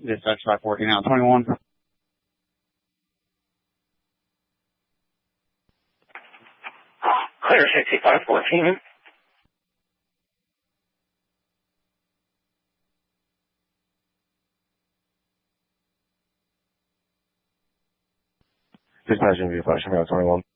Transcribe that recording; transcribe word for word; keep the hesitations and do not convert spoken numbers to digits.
Dispatch five fourteen out twenty-one. Clear sixty-five fourteen. Dispatch and view flashing out twenty-one.